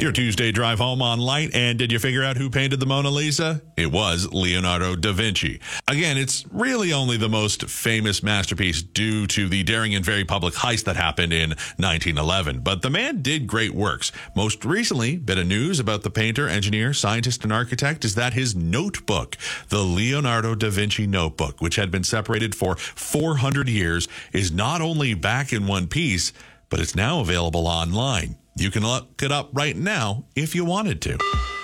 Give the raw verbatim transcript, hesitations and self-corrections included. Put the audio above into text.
Your Tuesday drive home on Light, and did you figure out who painted the Mona Lisa? It was Leonardo da Vinci. Again, it's really only the most famous masterpiece due to the daring and very public heist that happened in nineteen eleven. But the man did great works. Most recently, bit of news about the painter, engineer, scientist, and architect is that his notebook, the Leonardo da Vinci Notebook, which had been separated for four hundred years, is not only back in one piece, but it's now available online. You can look it up right now if you wanted to.